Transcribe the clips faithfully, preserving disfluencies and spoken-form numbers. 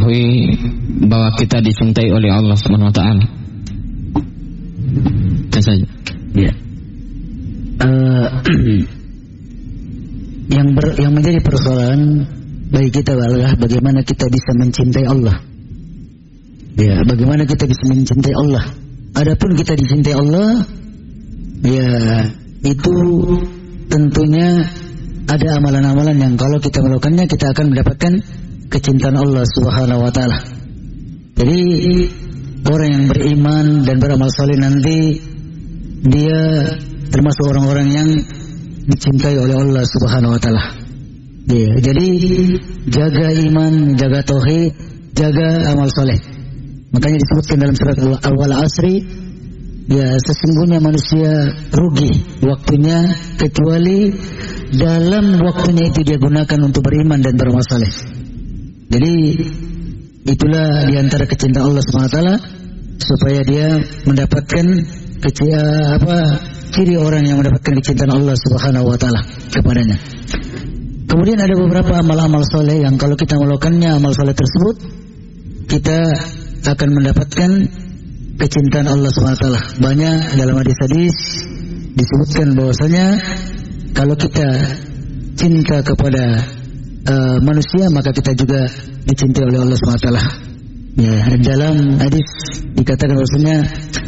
mengetahui bahwa kita dicintai oleh Allah Subhanahu wa taala? Itu saja. Ya. Uh, yang ber, yang menjadi persoalan bagi kita adalah bagaimana kita bisa mencintai Allah. Ya, bagaimana kita bisa mencintai Allah. Adapun kita dicintai Allah, ya itu tentunya ada amalan-amalan yang kalau kita melakukannya kita akan mendapatkan kecintaan Allah Subhanahu wa taala. Jadi orang yang beriman dan beramal saleh nanti dia termasuk orang-orang yang dicintai oleh Allah Subhanahu wa taala. Ya, jadi jaga iman, jaga tauhid, jaga amal saleh. Makanya disebutkan dalam surat Al-Wal Asri, ya sesungguhnya manusia rugi waktunya kecuali dalam waktunya itu dia gunakan untuk beriman dan beramal saleh. Jadi itulah diantara kecintaan Allah subhanahu wa taala supaya dia mendapatkan kecia, apa ciri orang yang mendapatkan kecintaan Allah subhanahu wa taala kepadanya. Kemudian ada beberapa amal-amal soleh yang kalau kita melakukannya amal soleh tersebut kita akan mendapatkan kecintaan Allah subhanahu wa taala. Banyak dalam hadis-hadis disebutkan bahwasanya kalau kita cinta kepada uh, manusia maka kita juga dicintai oleh Allah subhanahu wa taala. Ya, dalam hadis dikatakan bahwasanya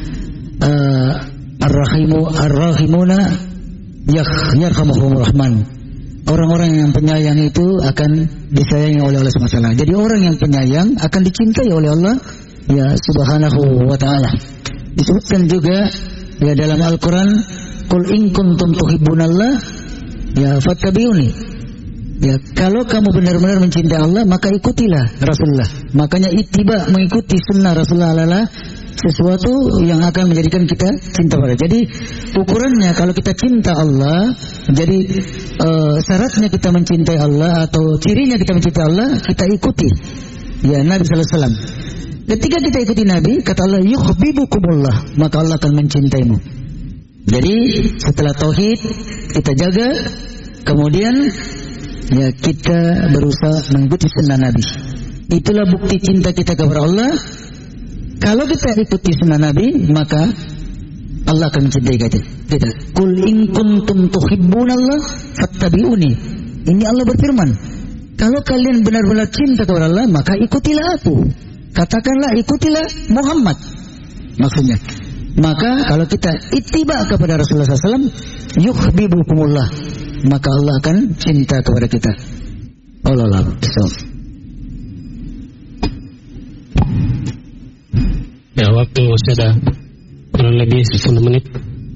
uh, ar-rahimu ar-rahimuna yarhamuhumur rahman. Orang-orang yang penyayang itu akan disayangi oleh Allah subhanahu wa taala. Jadi orang yang penyayang akan dicintai oleh Allah ya subhanahu wa ta'ala. Disebutkan juga ya dalam Al-Quran, Qul in kuntum tuhibbunallah ya fattabi'uni. Ya kalau kamu benar-benar mencintai Allah maka ikutilah Rasulullah. Makanya ittiba, mengikuti sunnah Rasulullah adalah sesuatu yang akan menjadikan kita cinta pada. Jadi ukurannya kalau kita cinta Allah, jadi uh, syaratnya kita mencintai Allah atau cirinya kita mencintai Allah, kita ikuti ya Nabi sallallahu alaihi wasallam. Ketika kita ikuti Nabi, kata Allah, yuhibbukumullah, maka Allah akan mencintaimu. Jadi setelah tauhid kita jaga, kemudian ya kita berusaha mengikuti sunnah Nabi. Itulah bukti cinta kita kepada Allah. Kalau kita ikuti sunnah Nabi, maka Allah akan mencintai kita. Kita, Qul in kuntum tuhibbunallah fattabi'uni. Ini Allah berfirman, kalau kalian benar-benar cinta kepada Allah, maka ikutilah aku. Katakanlah ikutilah Muhammad. Maksudnya, maka kalau kita ittiba kepada Rasulullah sallallahu alaihi wasallam, yuhibbukumullah, maka Allah akan cinta kepada kita. Allah. Ya, waktu sudah kurang lebih sepuluh menit.